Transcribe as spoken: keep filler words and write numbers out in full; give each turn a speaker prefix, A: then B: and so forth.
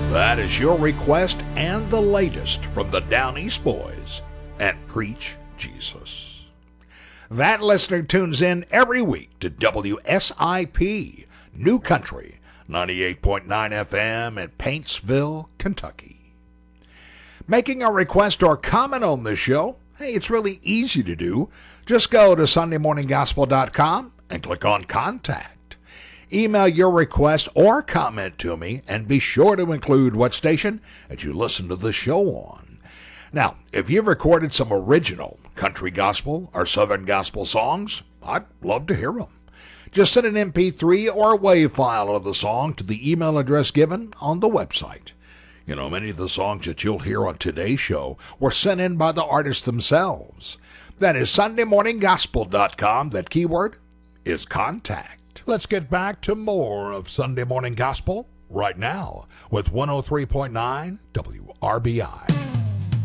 A: That is your request and the latest from the Down East Boys and Preach Jesus. That listener tunes in every week to W S I P, New Country, ninety-eight point nine F M at Paintsville, Kentucky. Making a request or comment on this show, hey, it's really easy to do. Just go to sunday morning gospel dot com and click on Contact. Email your request or comment to me, and be sure to include what station that you listen to the show on. Now, if you've recorded some original country gospel or southern gospel songs, I'd love to hear them. Just send an M P three or WAV file of the song to the email address given on the website. You know, many of the songs that you'll hear on today's show were sent in by the artists themselves. That is sunday morning gospel dot com. That keyword is contact. Let's get back to more of Sunday Morning Gospel right now with one oh three point nine W R B I.